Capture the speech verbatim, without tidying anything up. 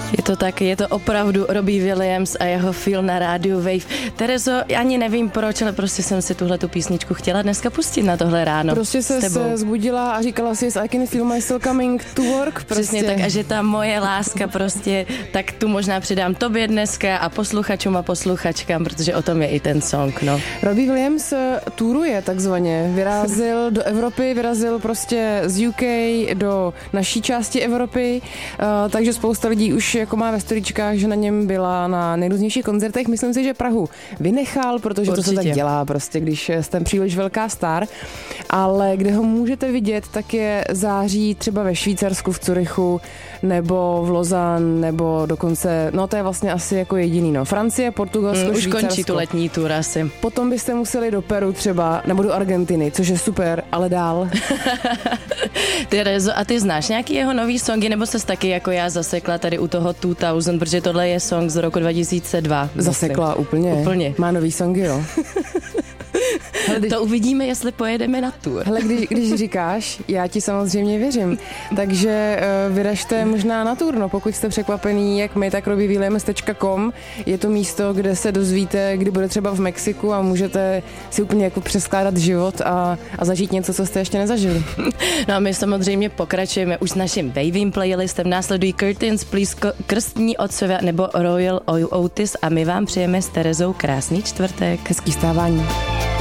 Je to tak, je to opravdu Robbie Williams a jeho film na rádiu Wave. Terezo, ani nevím proč, ale prostě jsem si tuhle tu písničku chtěla dneska pustit na tohle ráno. Prostě se zbudila a říkala si, I can feel my still coming to work. Prostě. Přesně tak, a že ta moje láska prostě, tak tu možná přidám tobě dneska a posluchačům a posluchačkám, protože o tom je i ten song, no. Robbie Williams touruje takzvaně, vyrazil do Evropy, vyrazil prostě z U K do naší části Evropy, uh, takže spousta lidí už jako má ve storičkách, že na něm byla na nejrůznějších koncertech. Myslím si, že Prahu vynechal, protože Určitě. to se tak dělá prostě, když jste příliš velká star, ale kde ho můžete vidět, tak je září třeba ve Švýcarsku, v Curychu, nebo v Lausanne, nebo dokonce, no to je vlastně asi jako jediný, no. Francie, Portugalsko, mm, už Švýcarsko. Už končí tu letní tour asi. Potom byste museli do Peru třeba, nebo do Argentiny, což je super, ale dál. Terezo, a ty znáš nějaký jeho nový songy, nebo ses taky jako já zasekla tady u toho two thousand, protože tohle je song z roku dva tisíce dva. Zasekla úplně. Úplně. Má nový songy, jo. Hele, když... To uvidíme, jestli pojedeme na tour. Hele, když, když říkáš, já ti samozřejmě věřím. Takže uh, vyražte možná na tour, no, pokud jste překvapený, jak my, tak robbie williams tečka com. Je to místo, kde se dozvíte, kdy bude třeba v Mexiku a můžete si úplně jako přeskládat život a, a zažít něco, co jste ještě nezažili. No a my samozřejmě pokračujeme už s naším Waving playlistem. Následují Curtains, Please, Krstní otcové nebo Royal Otis a my vám přejeme s Terezou krásný čtvrtek. Hezký stávání.